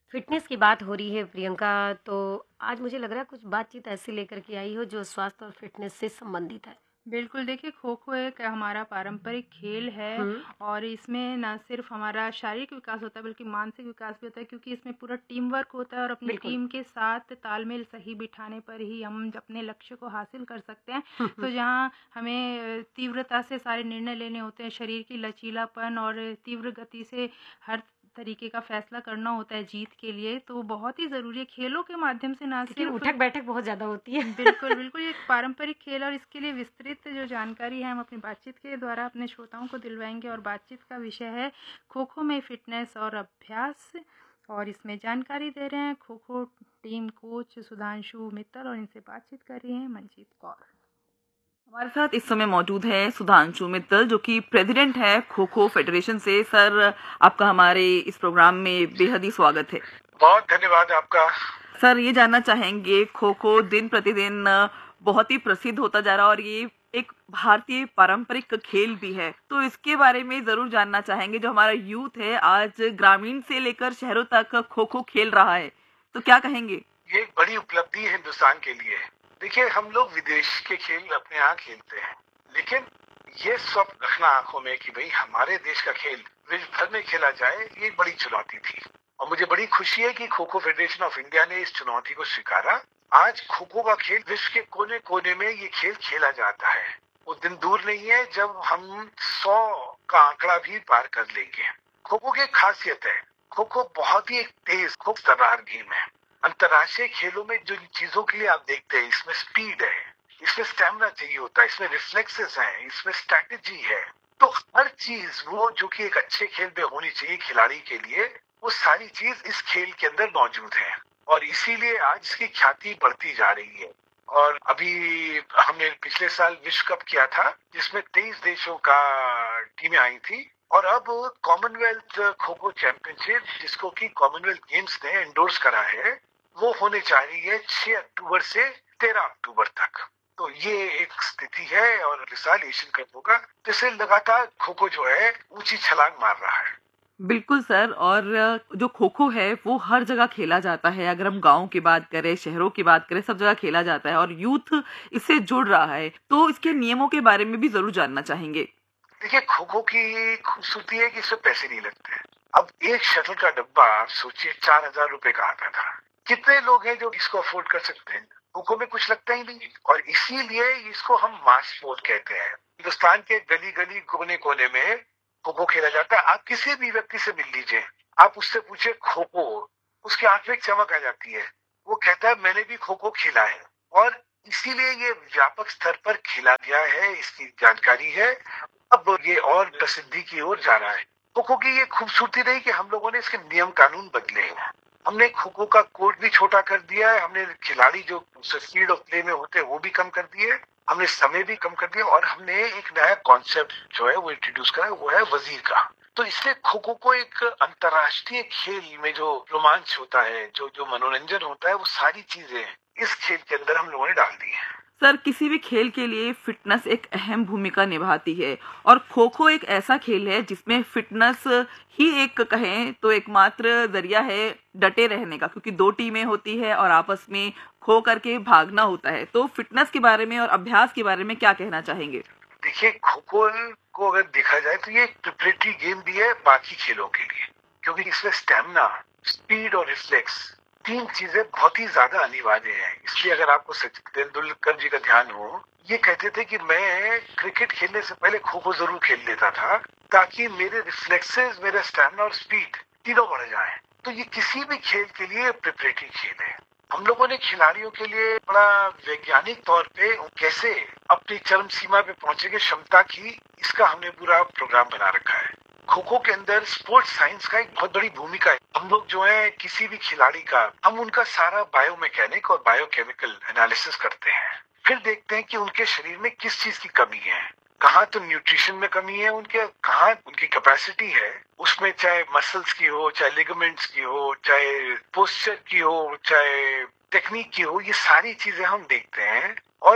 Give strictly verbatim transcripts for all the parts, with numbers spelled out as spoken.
Fitness की बात हो रही है प्रियंका, तो आज मुझे लग रहा है कुछ बातचीत ऐसी लेकर के आई हो जो स्वास्थ्य और फिटनेस से संबंधित है। बिल्कुल, देखिए खो-खो एक हमारा पारंपरिक खेल है हुँ, और इसमें ना सिर्फ़ हमारा शारीरिक विकास होता है बल्कि मानसिक विकास भी होता है, क्योंकि इसमें पूरा टीम वर्क होता है और अपनी बिल्कुल। टीम के साथ तालमेल सही बिठाने पर ही हम अपने लक्ष्य को हासिल कर सकते हैं। हुँ, हुँ। तो जहाँ हमें अ, तीव्रता से सारे निर्णय लेने होते हैं, शरीर की लचीलापन और तीव्र गति से हर तरीके का फ़ैसला करना होता है जीत के लिए, तो बहुत ही ज़रूरी है। खेलों के माध्यम से ना क्योंकि सिर्फ़ उठक-बैठक बहुत ज़्यादा होती है। बिल्कुल, बिल्कुल, ये एक पारंपरिक खेल है और इसके लिए विस्तृत जो जानकारी है हम अपनी बातचीत के द्वारा अपने श्रोताओं को दिलवाएँगे और बातचीत का विषय है खो-खो में फ़िटनेस और अभ्यास। और इसमें जानकारी दे रहे हैं खो-खो टीम कोच सुधांशु मित्तल और इनसे बातचीत कर रही हैं मनजीत कौर। हमारे साथ इस समय मौजूद है सुधांशु मित्तल, जो कि प्रेसिडेंट है खो खो फेडरेशन से। सर, आपका हमारे इस प्रोग्राम में बेहद ही स्वागत है। बहुत धन्यवाद आपका। सर, ये जानना चाहेंगे, खो खो दिन प्रतिदिन अ, बहुत ही प्रसिद्ध होता जा रहा है और ये एक भारतीय पारंपरिक खेल भी है, तो इसके बारे में जरूर जानना चाहेंगे। जो हमारा यूथ है आज ग्रामीण से लेकर शहरों तक खो खो खेल रहा है, तो क्या कहेंगे? ये एक बड़ी उपलब्धि है हिंदुस्तान के लिए। देखिए, हम लोग विदेश के खेल अपने यहाँ खेलते हैं, लेकिन ये सब रखना आंखों में कि भाई हमारे देश का खेल विश्व भर में खेला जाए, ये एक बड़ी चुनौती थी। और मुझे बड़ी खुशी है कि kho kho federation of India ने इस चुनौती को स्वीकारा। आज खो खो का खेल विश्व के कोने कोने में ये खेल खेला जाता है। वो दिन दूर नहीं है जब हम सौ का आंकड़ा भी पार कर लेंगे। खो खो की एक खासियत है, खो खो बहुत ही एक तेज खूब तर्रार गेम है। अंतर्राष्ट्रीय खेलों में जो चीजों के लिए आप देखते हैं, इसमें स्पीड है, इसमें स्टैमिना चाहिए होता है, इसमें रिफ्लेक्सेस हैं, इसमें स्ट्रैटेजी है। तो हर चीज वो जो कि एक अच्छे खेल में होनी चाहिए खिलाड़ी के लिए, वो सारी चीज इस खेल के अंदर मौजूद है और इसीलिए आज इसकी ख्याति बढ़ती जा रही है। और अभी हमने पिछले साल विश्व कप किया था, जिसमें तेईस देशों का टीमें आई थी। और अब कॉमनवेल्थ खो खो चैंपियनशिप, जिसको कि कॉमनवेल्थ गेम्स ने एंडोर्स करा है, वो होने जा रही है छह अक्टूबर से तेरह अक्टूबर तक। तो ये एक स्थिति है और इस साल एशियन कप होगा, जिससे लगातार खो खो जो है ऊंची छलांग मार रहा है। बिल्कुल सर, और जो खो खो है वो हर जगह खेला जाता है। अगर हम गांव की बात करें, शहरों की बात करें, सब जगह खेला जाता है और यूथ इससे जुड़ रहा है, तो इसके नियमों के बारे में भी जरूर जानना चाहेंगे। देखिए, खो खो की खूबसूरती है कि इसमें पैसे नहीं लगते हैं। अब एक शटल का डब्बा आप सोचिए चार हजार रुपए का आता था। कितने लोग हैं जो इसको अफोर्ड कर सकते हैं? खो खो में कुछ लगता ही नहीं और इसीलिए इसको हम मास स्पोर्ट कहते हैं। हिंदुस्तान के गली गली कोने कोने में खो खो खेला जाता है। आप किसी भी व्यक्ति से मिल लीजिए, आप उससे पूछे खो खो, उसकी आंख में एक चमक आ जाती है। वो कहता है मैंने भी खो खो खेला है। और इसीलिए ये व्यापक स्तर पर खेला गया है, इसकी जानकारी है। अब ये और प्रसिद्धि की ओर जा रहा है। खो खो की ये खूबसूरती रही कि हम लोगों ने इसके नियम कानून बदले हैं। हमने खो खो का कोर्ट भी छोटा कर दिया है, हमने खिलाड़ी जो स्पीड ऑफ प्ले में होते हैं वो भी कम कर दिए, हमने समय भी कम कर दिया और हमने एक नया कॉन्सेप्ट जो है वो इंट्रोड्यूस करा है, वो है वजीर का। तो इससे खो खो को एक अंतर्राष्ट्रीय खेल में जो रोमांच होता है, जो जो मनोरंजन होता है, वो सारी चीजें इस खेल के अंदर हम लोगों ने डाल दी है। सर, किसी भी खेल के लिए फिटनेस एक अहम भूमिका निभाती है और खो खो एक ऐसा खेल है जिसमें फिटनेस ही एक कहें तो एकमात्र जरिया है डटे रहने का, क्योंकि दो टीमें होती है और आपस में खो करके भागना होता है। तो फिटनेस के बारे में और अभ्यास के बारे में क्या कहना चाहेंगे? देखिए, खो खो को अगर देखा जाए तो ये एक प्रिपरेटरी गेम भी है बाकी खेलों के लिए, क्योंकि इसमें स्टेमिना, स्पीड और रिफ्लेक्स तीन चीजें बहुत ही ज्यादा अनिवार्य है। इसलिए अगर आपको सचिन तेंदुलकर जी का ध्यान हो, ये कहते थे कि मैं क्रिकेट खेलने से पहले खो खो जरूर खेल लेता था ताकि मेरे रिफ्लेक्सेस, मेरा स्टेमिना और स्पीड तीनों बढ़ जाए। तो ये किसी भी खेल के लिए प्रिपरेटरी खेल है। हम लोगों ने खिलाड़ियों के लिए बड़ा वैज्ञानिक तौर पे कैसे अपनी चरम सीमा पे पहुंचेंगे क्षमता की, इसका हमने पूरा प्रोग्राम बना रखा है। खो खो के अंदर स्पोर्ट्स साइंस का एक बहुत बड़ी भूमिका है। हम लोग जो है किसी भी खिलाड़ी का, हम उनका सारा बायोमैकेनिक और बायोकेमिकल एनालिसिस करते हैं। फिर देखते हैं कि उनके शरीर में किस चीज की कमी है, कहाँ तो न्यूट्रिशन में कमी है उनके, कहाँ उनकी कैपेसिटी है उसमें, चाहे मसल्स की हो, चाहे लिगामेंट्स की हो, चाहे पोस्चर की हो, चाहे टेक्निक की हो, ये सारी चीजें हम देखते हैं और उस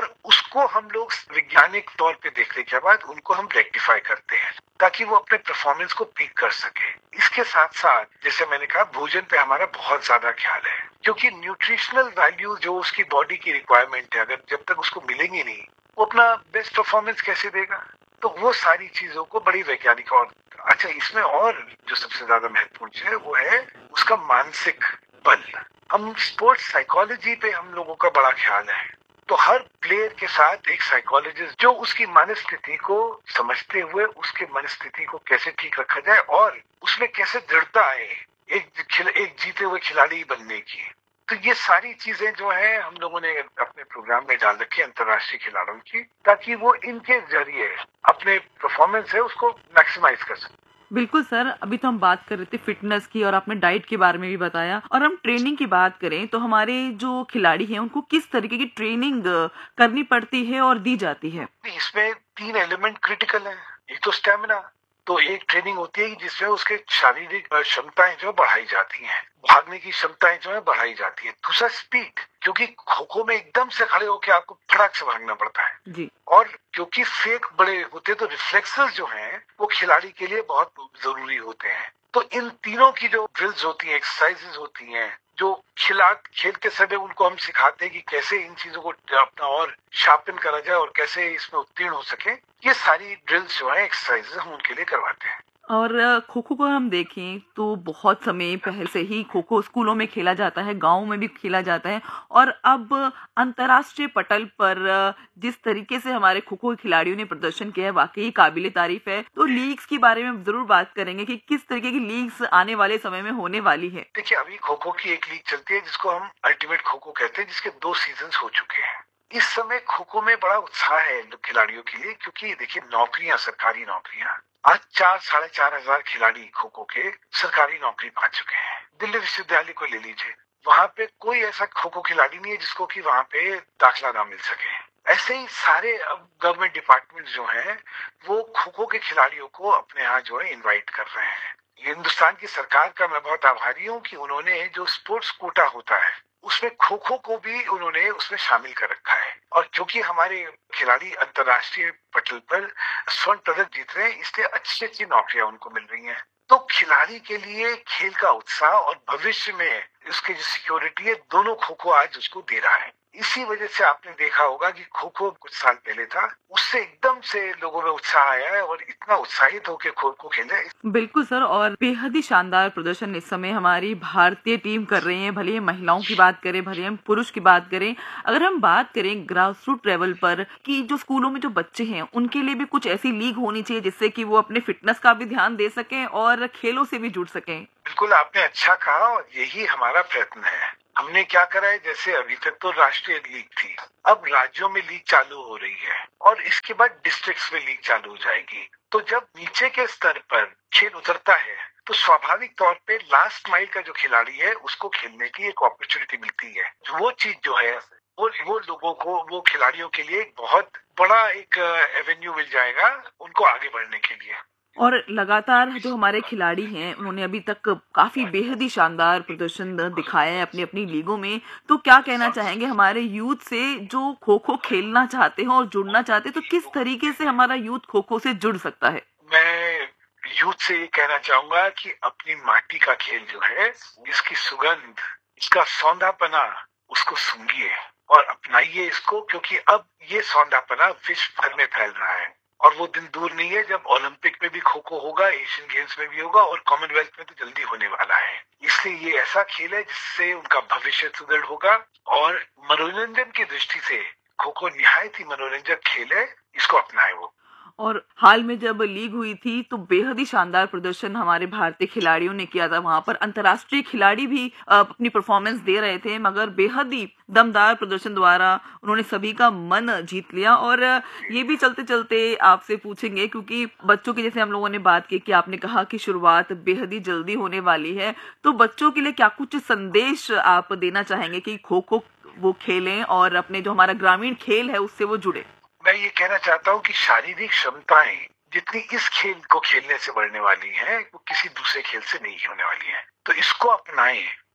उसको हम लोग वैज्ञानिक तौर पे देखने के बाद उनको हम रेक्टिफाई करते हैं ताकि वो अपने परफॉर्मेंस को पीक कर सके। इसके साथ साथ जैसे मैंने कहा, भोजन पे हमारा बहुत ज्यादा ख्याल है, क्योंकि न्यूट्रिशनल वैल्यू जो उसकी बॉडी की रिक्वायरमेंट है, अगर जब तक उसको मिलेंगी नहीं, वो अपना बेस्ट परफॉर्मेंस कैसे देगा। तो वो सारी चीजों को बड़ी वैज्ञानिक और अच्छा, इसमें और जो सबसे ज्यादा महत्वपूर्ण है वो है उसका मानसिक बल। हम स्पोर्ट्स साइकोलॉजी पे हम लोगों का बड़ा ख्याल है, तो हर प्लेयर के साथ एक साइकोलॉजिस्ट जो उसकी मनस्थिति को समझते हुए उसके मनस्थिति को कैसे ठीक रखा जाए और उसमें कैसे दृढ़ता आए एक एक जीते हुए खिलाड़ी बनने की। तो ये सारी चीजें जो है हम लोगों ने अपने प्रोग्राम में डाल रखी है अंतर्राष्ट्रीय खिलाड़ियों की, ताकि वो इनके जरिए अपने परफॉर्मेंस है उसको मैक्सिमाइज कर सके। बिल्कुल सर, अभी तो हम बात कर रहे थे फिटनेस की और आपने डाइट के बारे में भी बताया, और हम ट्रेनिंग की बात करें तो हमारे जो खिलाड़ी हैं उनको किस तरीके की ट्रेनिंग करनी पड़ती है और दी जाती है? इसमें तीन एलिमेंट क्रिटिकल हैं। एक तो स्टेमिना, तो एक ट्रेनिंग होती है जिसमें उसके शारीरिक क्षमताएं जो बढ़ाई जाती हैं, भागने की क्षमताएं जो है बढ़ाई जाती है। दूसरा स्पीड, क्योंकि खो खो में एकदम से खड़े होकर आपको फटाक से भागना पड़ता है जी। और क्योंकि फेक बड़े होते हैं तो रिफ्लेक्सेस जो हैं वो खिलाड़ी के लिए बहुत जरूरी होते हैं। तो इन तीनों की जो ड्रिल्स होती हैं, एक्सरसाइजेज होती हैं, जो खिला खेलते समय उनको हम सिखाते हैं कि कैसे इन चीजों को अपना और शार्पन करा जाए और कैसे इसमें उत्तीर्ण हो सके, ये सारी ड्रिल्स जो है एक्सरसाइजेज हम उनके लिए करवाते हैं। और खो खो को हम देखें तो बहुत समय पहले से ही खो खो स्कूलों में खेला जाता है, गाँव में भी खेला जाता है, और अब अंतर्राष्ट्रीय पटल पर जिस तरीके से हमारे खो खो खिलाड़ियों ने प्रदर्शन किया है वाकई काबिले तारीफ है। तो लीग्स के बारे में जरूर बात करेंगे कि किस तरीके की लीग्स आने वाले समय में होने वाली है। देखिए, अभी खो खो की एक लीग चलती है जिसको हम अल्टीमेट खो खो कहते हैं, जिसके दो सीजन हो चुके हैं। इस समय खो खो में बड़ा उत्साह है खिलाड़ियों के लिए, क्योंकि देखिए नौकरियां, सरकारी नौकरियां, आज चार साढ़े चार हजार खिलाड़ी खो खो के सरकारी नौकरी पा चुके हैं। दिल्ली विश्वविद्यालय को ले लीजिए, वहाँ पे कोई ऐसा खो खो खिलाड़ी नहीं है जिसको कि वहाँ पे दाखिला ना मिल सके। ऐसे ही सारे गवर्नमेंट डिपार्टमेंट जो हैं वो खो खो के खिलाड़ियों को अपने यहाँ जो है इनवाइट कर रहे हैं। हिंदुस्तान की सरकार का मैं बहुत आभारी हूँ कि उन्होंने जो स्पोर्ट्स कोटा होता है उसमें खो खो को भी उन्होंने उसमें शामिल कर रखा है। और क्योंकि हमारे खिलाड़ी अंतर्राष्ट्रीय पटल पर स्वर्ण पदक जीत रहे हैं, इसलिए अच्छी अच्छी नौकरियां उनको मिल रही हैं। तो खिलाड़ी के लिए खेल का उत्साह और भविष्य में उसकी जो सिक्योरिटी है, दोनों खो खो आज उसको दे रहा है। इसी वजह से आपने देखा होगा कि खो खो कुछ साल पहले था, उससे एकदम से लोगों में उत्साह आया है और इतना उत्साहित होकर खो खो खेले। बिल्कुल सर, और बेहद ही शानदार प्रदर्शन इस समय हमारी भारतीय टीम कर रही है। भले ही महिलाओं की बात करें, भले हम पुरुष की बात करें, अगर हम बात करें ग्रास रूट लेवल पर कि जो स्कूलों में जो बच्चे हैं उनके लिए भी कुछ ऐसी लीग होनी चाहिए जिससे कि वो अपने फिटनेस का भी ध्यान दे सकें और खेलों से भी जुड़ सकें। बिल्कुल, आपने अच्छा कहा और यही हमारा प्रयत्न है। हमने क्या करा है, जैसे अभी तक तो राष्ट्रीय लीग थी, अब राज्यों में लीग चालू हो रही है और इसके बाद डिस्ट्रिक्ट्स में लीग चालू हो जाएगी। तो जब नीचे के स्तर पर खेल उतरता है तो स्वाभाविक तौर पे लास्ट माइल का जो खिलाड़ी है उसको खेलने की एक अपॉर्चुनिटी मिलती है। वो चीज जो है वो वो लोगों को, वो खिलाड़ियों के लिए एक बहुत बड़ा एक एवेन्यू मिल जाएगा उनको आगे बढ़ने के लिए। और लगातार जो हमारे खिलाड़ी हैं उन्होंने अभी तक काफी बेहद ही शानदार प्रदर्शन दिखाया है अपनी अपनी लीगों में। तो क्या कहना चाहेंगे हमारे यूथ से जो खो खो खेलना चाहते हैं और जुड़ना चाहते हैं, तो किस तरीके से हमारा यूथ खो खो से जुड़ सकता है? मैं यूथ से ये कहना चाहूंगा कि अपनी माटी का खेल जो है, इसकी सुगंध, इसका सौंधापना, उसको सूंघिए और अपनाइए इसको, क्योंकि अब ये सौंधापना विश्व भर में फैल रहा है और वो दिन दूर नहीं है जब ओलंपिक में भी खो खो होगा, एशियन गेम्स में भी होगा और कॉमनवेल्थ में तो जल्दी होने वाला है। इसलिए ये ऐसा खेल है जिससे उनका भविष्य सुदृढ़ होगा और मनोरंजन की दृष्टि से खो खो निहायत ही मनोरंजक खेल है, इसको अपनाए वो। और हाल में जब लीग हुई थी तो बेहद ही शानदार प्रदर्शन हमारे भारतीय खिलाड़ियों ने किया था। वहां पर अंतर्राष्ट्रीय खिलाड़ी भी अपनी परफॉर्मेंस दे रहे थे, मगर बेहद ही दमदार प्रदर्शन द्वारा उन्होंने सभी का मन जीत लिया। और ये भी चलते चलते आपसे पूछेंगे, क्योंकि बच्चों की जैसे हम लोगों ने बात की कि आपने कहा कि शुरुआत बेहद ही जल्दी होने वाली है, तो बच्चों के लिए क्या कुछ संदेश आप देना चाहेंगे कि खो खो वो खेलें और अपने जो हमारा ग्रामीण खेल है उससे वो जुड़े? मैं ये कहना चाहता हूँ कि शारीरिक क्षमताएं जितनी इस खेल को खेलने से बढ़ने वाली हैं, वो किसी दूसरे खेल से नहीं होने वाली हैं। तो इसको अपनाएं,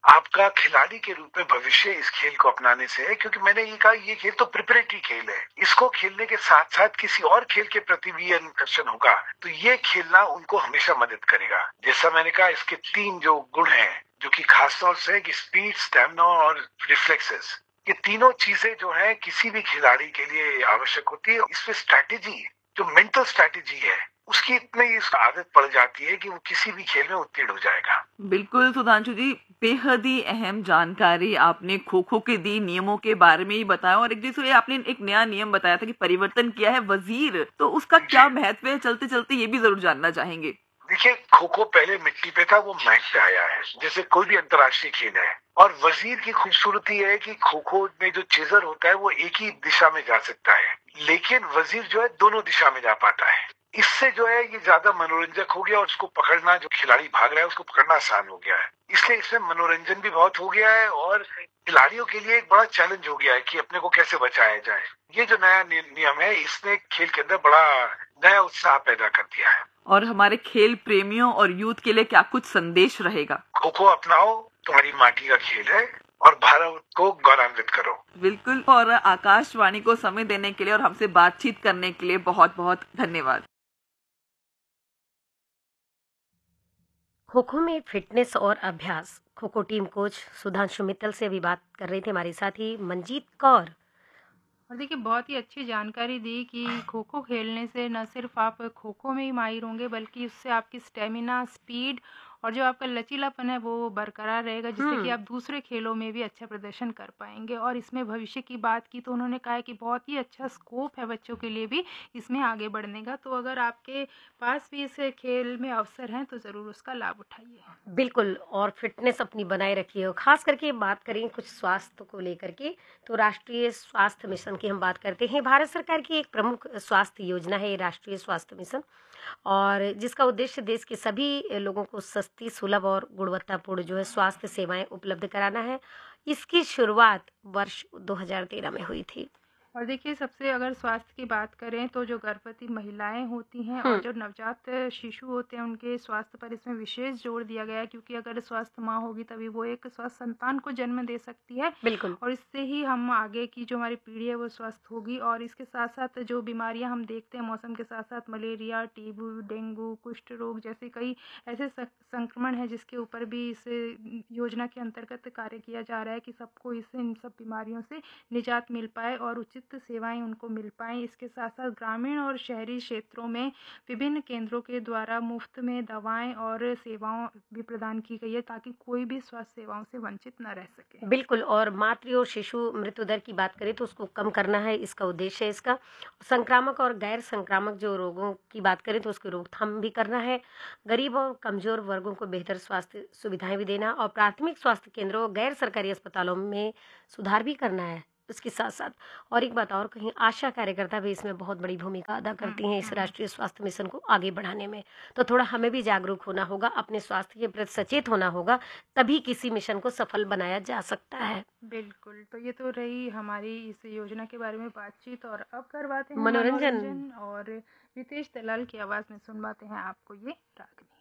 आपका खिलाड़ी के रूप में भविष्य इस खेल को अपनाने से है, क्योंकि मैंने ये कहा ये खेल तो प्रिपरेटरी खेल है। इसको खेलने के साथ साथ किसी और खेल के प्रति भी आकर्षण होगा तो ये खेलना उनको हमेशा मदद करेगा। जैसा मैंने कहा, इसके तीन जो गुण हैं जो कि खासतौर से कि स्पीड, स्टैमिना और रिफ्लेक्सेस, ये तीनों चीजें जो है किसी भी खिलाड़ी के लिए आवश्यक होती है। इसमें स्ट्रैटेजी, जो मेंटल स्ट्रैटेजी है, उसकी इतनी आदत पड़ जाती है कि वो किसी भी खेल में उत्तीर्ण हो जाएगा। बिल्कुल सुधांशु जी, बेहद ही अहम जानकारी आपने खो खो के दी, नियमों के बारे में ही बताया, और एक जैसे आपने एक नया नियम बताया था कि परिवर्तन किया है वजीर, तो उसका क्या महत्व है, चलते चलते ये भी जरूर जानना चाहेंगे। देखिए, खो खो पहले मिट्टी पे था, वो मैट पे आया है, जैसे कोई भी अंतर्राष्ट्रीय खेल है। और वजीर की खूबसूरती है कि खो खो में जो चेजर होता है वो एक ही दिशा में जा सकता है, लेकिन वजीर जो है दोनों दिशा में जा पाता है। इससे जो है ये ज्यादा मनोरंजक हो गया और उसको पकड़ना, जो खिलाड़ी भाग रहा है उसको पकड़ना आसान हो गया है। इसलिए इसमें मनोरंजन भी बहुत हो गया है और खिलाड़ियों के लिए एक बड़ा चैलेंज हो गया है कि अपने को कैसे बचाया जाए। ये जो नया नियम है, इसने खेल के अंदर बड़ा नया उत्साह पैदा कर दिया है। और हमारे खेल प्रेमियों और यूथ के लिए क्या कुछ संदेश रहेगा? खो खो अपनाओ, तुम्हारी माटी का खेल है और भारत को गौरवान्वित करो। बिल्कुल, और आकाशवाणी को समय देने के लिए और हमसे बातचीत करने के लिए बहुत बहुत धन्यवाद। खो खो में फिटनेस और अभ्यास, खो खो टीम कोच सुधांशु मित्तल से अभी बात कर रहे थे हमारे साथी मनजीत कौर। और देखिए, बहुत ही अच्छी जानकारी दी कि खो खो खेलने से न सिर्फ आप खो खो में ही माहिर होंगे, बल्कि उससे आपकी स्टेमिना, स्पीड और जो आपका लचीलापन है वो बरकरार रहेगा, जिससे कि हम्म आप दूसरे खेलों में भी अच्छा प्रदर्शन कर पाएंगे। और इसमें भविष्य की बात की तो उन्होंने कहा है कि बहुत ही अच्छा स्कोप है बच्चों के लिए भी इसमें आगे बढ़ने का। तो अगर आपके पास भी इस खेल में अवसर हैं तो ज़रूर उसका लाभ उठाइए। बिल्कुल, और फिटनेस अपनी बनाए रखिए। और खास करके बात करें कुछ स्वास्थ्य को लेकर के, तो राष्ट्रीय स्वास्थ्य मिशन की हम बात करते हैं। भारत सरकार की एक प्रमुख स्वास्थ्य योजना है ये राष्ट्रीय स्वास्थ्य मिशन, और जिसका उद्देश्य देश के सभी लोगों को सस्ती, सुलभ और गुणवत्तापूर्ण जो है स्वास्थ्य सेवाएं उपलब्ध कराना है। इसकी शुरुआत वर्ष दो हज़ार तेरह में हुई थी। और देखिए, सबसे अगर स्वास्थ्य की बात करें तो जो गर्भवती महिलाएं होती हैं और हम्म जो नवजात शिशु होते हैं उनके स्वास्थ्य पर इसमें विशेष जोर दिया गया है, क्योंकि अगर स्वस्थ माँ होगी तभी वो एक स्वस्थ संतान को जन्म दे सकती है बिल्कुल। और इससे ही हम आगे की जो हमारी पीढ़ी है वो स्वस्थ होगी। और इसके साथ साथ जो बीमारियां हम देखते हैं मौसम के साथ साथ, मलेरिया, टीबी, डेंगू, कुष्ठ रोग जैसे कई ऐसे सं- संक्रमण हैं जिसके ऊपर भी इस योजना के अंतर्गत कार्य किया जा रहा है कि सबको इस इन सब बीमारियों से निजात मिल पाए और उचित सेवाएं उनको मिल पाएं। इसके साथ साथ ग्रामीण और शहरी क्षेत्रों में विभिन्न केंद्रों के द्वारा मुफ्त में दवाएं और सेवाओं भी प्रदान की गई है, ताकि कोई भी स्वास्थ्य सेवाओं से वंचित न रह सके। बिल्कुल, और मातृ और शिशु मृत्यु दर की बात करें तो उसको कम करना है, इसका उद्देश्य है इसका। संक्रामक और गैर संक्रामक जो रोगों की बात करें तो उसकी रोकथाम भी करना है। गरीब और कमजोर वर्गों को बेहतर स्वास्थ्य सुविधाएं भी देना, और प्राथमिक स्वास्थ्य केंद्रों और गैर सरकारी अस्पतालों में सुधार भी करना है। इसके साथ साथ और एक बात और कहीं, आशा कार्यकर्ता भी इसमें बहुत बड़ी भूमिका अदा करती हैं इस राष्ट्रीय स्वास्थ्य मिशन को आगे बढ़ाने में। तो थोड़ा हमें भी जागरूक होना होगा, अपने स्वास्थ्य के प्रति सचेत होना होगा, तभी किसी मिशन को सफल बनाया जा सकता है। बिल्कुल, तो ये तो रही हमारी इस योजना के बारे में बातचीत। और अब करवाते हैं मनोरंजन। मनोरंजन और रितेश दलाल की आवाज़ में सुनवाते हैं आपको ये रागनी।